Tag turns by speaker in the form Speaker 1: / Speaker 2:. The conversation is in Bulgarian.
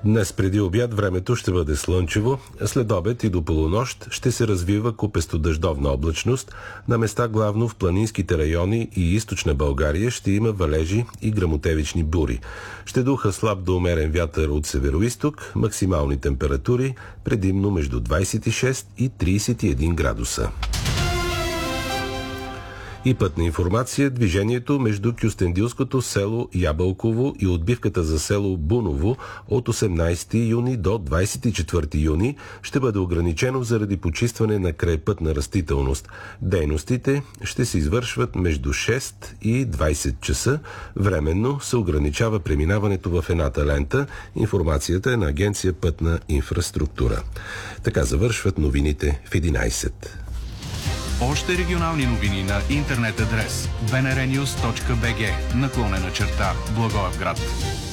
Speaker 1: Днес преди обяд времето ще бъде слънчево, след обед и до полунощ ще се развива купесто-дъждовна облачност. На места главно в планинските райони и източна България ще има валежи и гръмотевични бури. Ще духа слаб до умерен вятър от североизток, максимални температури предимно между 26 и 31 градуса. И пътна информация. Движението между кюстендилското село Ябълково и отбивката за село Буново от 18 юни до 24 юни ще бъде ограничено заради почистване на крайпътна растителност. Дейностите ще се извършват между 6 и 20 часа. Временно се ограничава преминаването в едната лента. Информацията е на Агенция Пътна инфраструктура. Така завършват новините в 11.
Speaker 2: Още регионални новини на интернет адрес bnrnews.bg /Благоевград.